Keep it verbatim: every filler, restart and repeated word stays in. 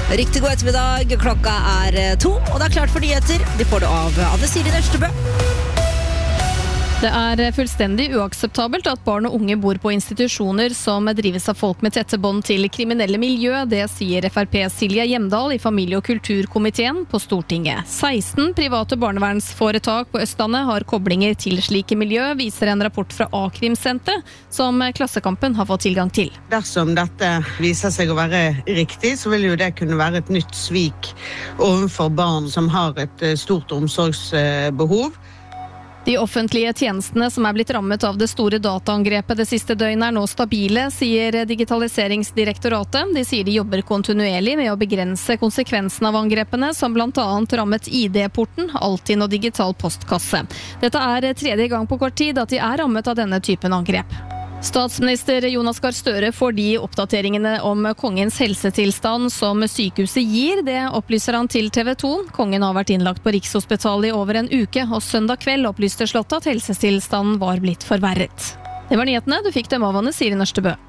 Riktig god ettermiddag, klokka er to, og det er klart for nyheter. De får det av Anne Siri Nørstebø. Det er fullstendig uakseptabelt at barn og unge bor på institusjoner som drives av folk med tette bånd til kriminelle miljø. Det sier F R P's Silje Hjemdal i familie- og kulturkomiteen på Stortinget. seksten private barnevernsforetak på Østlandet har koblinger til slike miljø, viser en rapport fra A-krimsenteret som Klassekampen har fått tilgang til. Dersom dette viser seg å være riktig, så vil jo det kunne være et nytt svik overfor barn som har et stort omsorgsbehov. De offentlige tjenestene som er blitt rammet av det store dataangrepet det siste døgnet er nå stabile, sier Digitaliseringsdirektoratet. De sier de jobber kontinuerlig med å begrense konsekvensen av angrepene, som blant annet rammet I D-porten, Altinn og digital postkasse. Dette er tredje gang på kort tid at de er rammet av denne typen angrep. Statsminister Jonas Gahr Støre får de oppdateringene om kongens helsetilstand som sykehuset gir. Det opplyser han til T V to. Kongen har vært innlagt på Rikshospitalet i over en uke, og søndag kveld opplyste Slottet at helsetilstanden var blitt forverret. Det var nyhetene. Du fikk dem av Anne Siri Nørstebø.